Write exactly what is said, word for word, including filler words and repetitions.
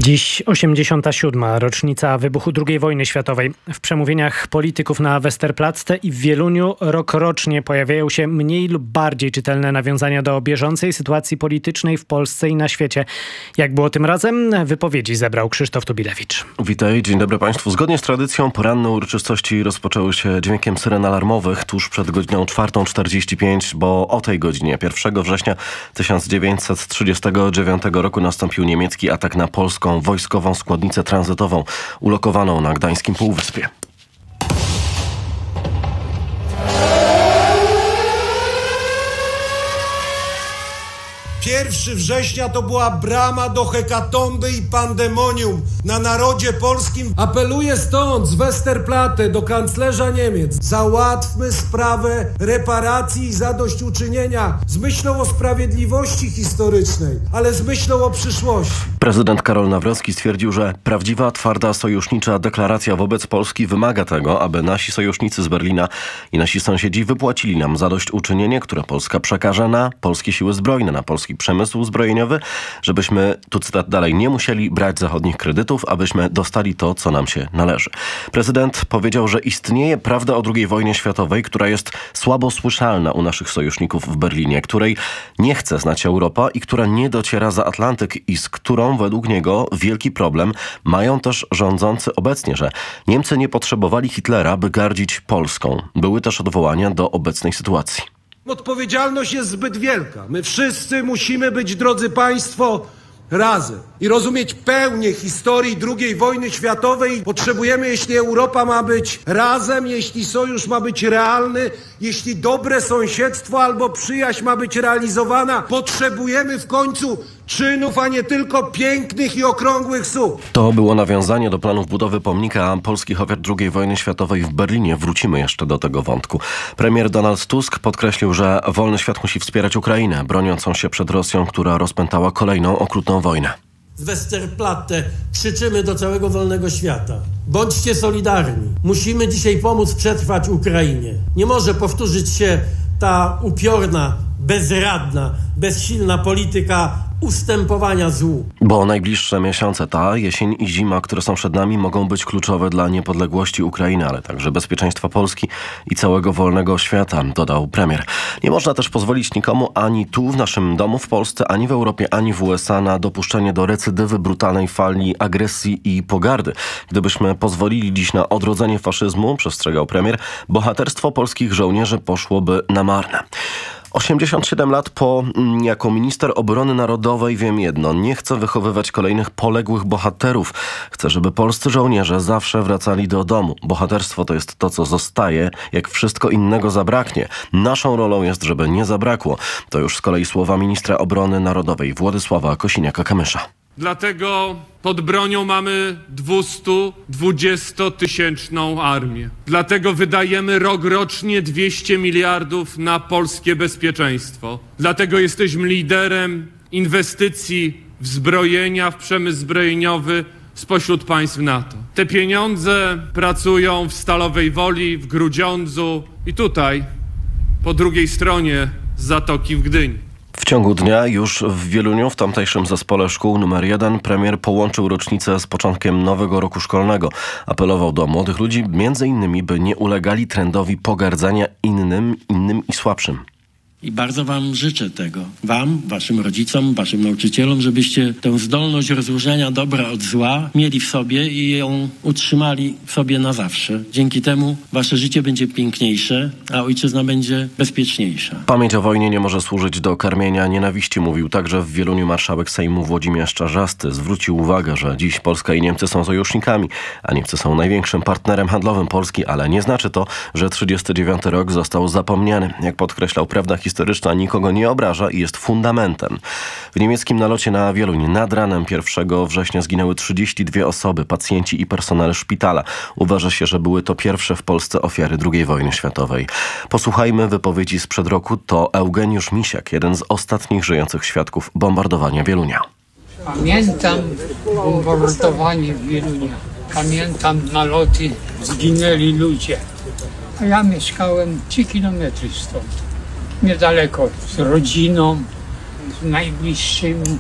Dziś osiemdziesiąta siódma rocznica wybuchu drugiej wojny światowej. W przemówieniach polityków na Westerplatte i w Wieluniu rokrocznie pojawiają się mniej lub bardziej czytelne nawiązania do bieżącej sytuacji politycznej w Polsce i na świecie. Jak było tym razem? Wypowiedzi zebrał Krzysztof Tubilewicz. Witaj, dzień dobry Państwu. Zgodnie z tradycją poranne uroczystości rozpoczęły się dźwiękiem syren alarmowych tuż przed godziną czwartą czterdzieści pięć, bo o tej godzinie pierwszego września tysiąc dziewięćset trzydziestego dziewiątego roku nastąpił niemiecki atak na polską wojskową składnicę tranzytową ulokowaną na Gdańskim Półwyspie. pierwszego września to była brama do hekatomby i pandemonium na narodzie polskim. Apeluję stąd z Westerplatte do kanclerza Niemiec. Załatwmy sprawę reparacji i zadośćuczynienia z myślą o sprawiedliwości historycznej, ale z myślą o przyszłości. Prezydent Karol Nawrocki stwierdził, że prawdziwa, twarda, sojusznicza deklaracja wobec Polski wymaga tego, aby nasi sojusznicy z Berlina i nasi sąsiedzi wypłacili nam zadośćuczynienie, które Polska przekaże na polskie siły zbrojne, na polski przemysł zbrojeniowy, żebyśmy, tu cytat dalej, nie musieli brać zachodnich kredytów, abyśmy dostali to, co nam się należy. Prezydent powiedział, że istnieje prawda o drugiej wojnie światowej, która jest słabo słyszalna u naszych sojuszników w Berlinie, której nie chce znać Europa i która nie dociera za Atlantyk i z którą według niego wielki problem mają też rządzący obecnie, że Niemcy nie potrzebowali Hitlera, by gardzić Polską. Były też odwołania do obecnej sytuacji. Odpowiedzialność jest zbyt wielka. My wszyscy musimy być, drodzy Państwo, razem i rozumieć pełnię historii drugiej wojny światowej. Potrzebujemy, jeśli Europa ma być razem, jeśli sojusz ma być realny, jeśli dobre sąsiedztwo albo przyjaźń ma być realizowana, potrzebujemy w końcu czynów, a nie tylko pięknych i okrągłych słów. To było nawiązanie do planów budowy pomnika polskich ofiar drugiej wojny światowej w Berlinie. Wrócimy jeszcze do tego wątku. Premier Donald Tusk podkreślił, że wolny świat musi wspierać Ukrainę, broniącą się przed Rosją, która rozpętała kolejną okrutną wojnę. Z Westerplatte krzyczymy do całego wolnego świata. Bądźcie solidarni. Musimy dzisiaj pomóc przetrwać Ukrainie. Nie może powtórzyć się ta upiorna, bezradna, bezsilna polityka ustępowania złu. Bo najbliższe miesiące, ta jesień i zima, które są przed nami, mogą być kluczowe dla niepodległości Ukrainy, ale także bezpieczeństwa Polski i całego wolnego świata, dodał premier. Nie można też pozwolić nikomu ani tu w naszym domu w Polsce, ani w Europie, ani w U S A na dopuszczenie do recydywy brutalnej fali agresji i pogardy. Gdybyśmy pozwolili dziś na odrodzenie faszyzmu, przestrzegał premier, bohaterstwo polskich żołnierzy poszłoby na marne. osiemdziesiąt siedem lat po, jako minister obrony narodowej wiem jedno. Nie chcę wychowywać kolejnych poległych bohaterów. Chcę, żeby polscy żołnierze zawsze wracali do domu. Bohaterstwo to jest to, co zostaje, jak wszystko innego zabraknie. Naszą rolą jest, żeby nie zabrakło. To już z kolei słowa ministra obrony narodowej Władysława Kosiniaka-Kamysza. Dlatego pod bronią mamy dwustodwudziestotysięczną armię. Dlatego wydajemy rokrocznie dwieście miliardów na polskie bezpieczeństwo. Dlatego jesteśmy liderem inwestycji w zbrojenia, w przemysł zbrojeniowy spośród państw NATO. Te pieniądze pracują w Stalowej Woli, w Grudziądzu i tutaj, po drugiej stronie Zatoki w Gdyni. W ciągu dnia już w Wieluniu, w tamtejszym zespole szkół numer jeden, premier połączył rocznicę z początkiem nowego roku szkolnego. Apelował do młodych ludzi, między innymi, by nie ulegali trendowi pogardzania innym, innym i słabszym. I bardzo wam życzę tego. Wam, waszym rodzicom, waszym nauczycielom, żebyście tę zdolność rozróżniania dobra od zła mieli w sobie i ją utrzymali w sobie na zawsze. Dzięki temu wasze życie będzie piękniejsze, a ojczyzna będzie bezpieczniejsza. Pamięć o wojnie nie może służyć do karmienia nienawiści, mówił także w Wieluniu marszałek Sejmu Włodzimierz Czarzasty. Zwrócił uwagę, że dziś Polska i Niemcy są sojusznikami, a Niemcy są największym partnerem handlowym Polski, ale nie znaczy to, że trzydziesty dziewiąty rok został zapomniany. Jak podkreślał, prawda historyczna nikogo nie obraża i jest fundamentem. W niemieckim nalocie na Wieluń nad ranem pierwszego września zginęły trzydzieści dwie osoby, pacjenci i personel szpitala. Uważa się, że były to pierwsze w Polsce ofiary drugiej wojny światowej. Posłuchajmy wypowiedzi sprzed roku. To Eugeniusz Misiak, jeden z ostatnich żyjących świadków bombardowania Wielunia. Pamiętam bombardowanie Wielunia. Pamiętam naloty, zginęli ludzie. A ja mieszkałem trzy kilometry stąd. Niedaleko, z rodziną, z najbliższymi.